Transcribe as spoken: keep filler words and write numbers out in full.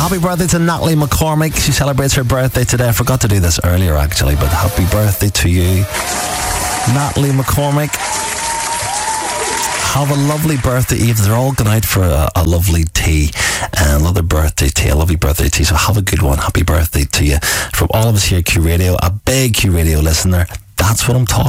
happy birthday to Natalie McCormick. She celebrates her birthday today. I forgot to do this earlier, actually, but happy birthday to you, Natalie McCormick. Have a lovely birthday eve. They're all going out for a, a lovely tea, uh, another birthday tea, a lovely birthday tea. So have a good one. Happy birthday to you from all of us here at Q Radio, a big Q Radio listener. That's what I'm talking